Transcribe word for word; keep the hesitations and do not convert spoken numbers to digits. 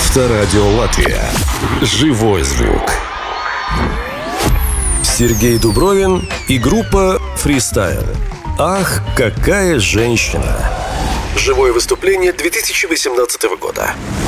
Авторадио Латвия. Живой звук. Сергей Дубровин и группа «Фристайл». Ах, какая женщина! Живое выступление две тысячи восемнадцатого года.